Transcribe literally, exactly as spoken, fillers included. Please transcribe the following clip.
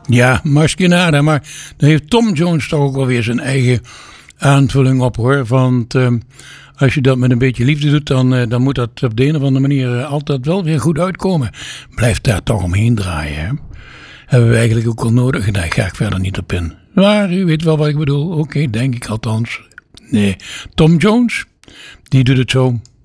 Ja, maskinada, maar daar heeft Tom Jones toch ook wel weer zijn eigen aanvulling op hoor. Want uh, als je dat met een beetje liefde doet, dan, uh, dan moet dat op de een of andere manier uh, altijd wel weer goed uitkomen. Blijf daar toch omheen draaien. Hè? Hebben we eigenlijk ook wel nodig. Daar ga ik verder niet op in. Maar u weet wel wat ik bedoel. Oké, okay, denk ik althans. Nee, Tom Jones, die doet het zo.